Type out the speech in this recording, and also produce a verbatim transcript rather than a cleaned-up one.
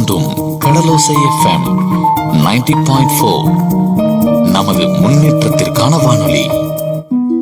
தூண்டும் கடலோசை FM ninety point four நமது முன்னேற்றத்திற்கான வானொலி.